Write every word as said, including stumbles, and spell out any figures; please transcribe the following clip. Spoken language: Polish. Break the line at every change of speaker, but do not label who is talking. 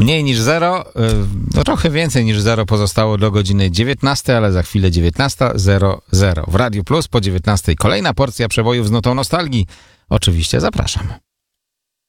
Mniej niż zero, no trochę więcej niż zero pozostało do godziny dziewiętnastej, ale za chwilę dziewiętnasta zero zero. W Radiu Plus po dziewiętnastej kolejna porcja przebojów z nutą nostalgii. Oczywiście zapraszam.